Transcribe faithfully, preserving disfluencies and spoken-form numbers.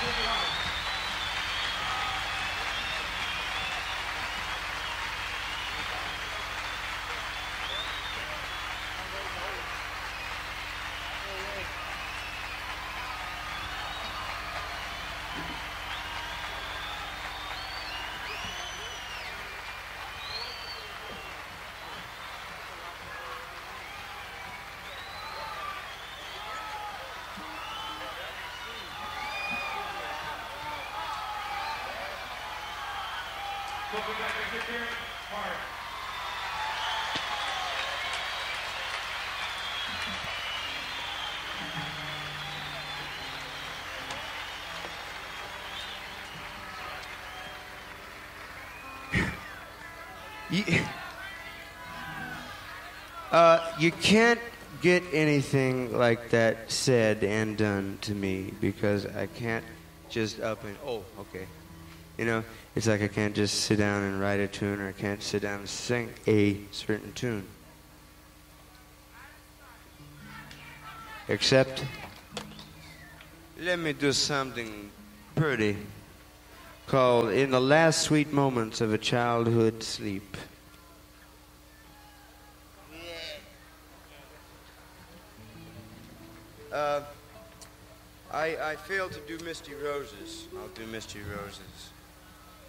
You, uh, you can't get anything like that said and done to me because I can't just up and, oh, okay. You know, it's like I can't just sit down and write a tune, or I can't sit down and sing a certain tune. Except, let me do something pretty called In the Last Sweet Moments of a Childhood Sleep. Uh, I, I failed to do Misty Roses. I'll do Misty Roses.